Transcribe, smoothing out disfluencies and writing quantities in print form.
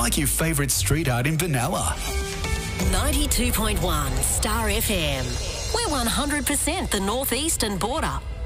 like your favourite street art in Benalla. 92.1 Star FM. We're 100% the northeastern border.